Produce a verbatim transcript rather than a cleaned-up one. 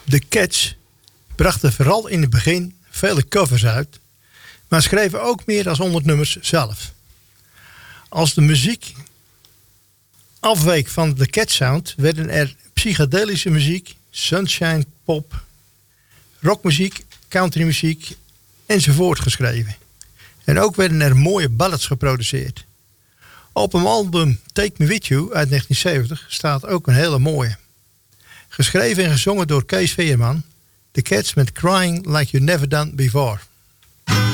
De Cats brachten vooral in het begin vele covers uit, maar schreven ook meer dan honderd nummers zelf. Als de muziek afweek van de Cat sound, werden er psychedelische muziek, sunshine pop, rockmuziek, countrymuziek enzovoort geschreven. En ook werden er mooie ballads geproduceerd. Op een album Take Me With You uit negentien zeventig staat ook een hele mooie. Geschreven en gezongen door Kees Veerman. The Cats met Crying Like You Never Done Before.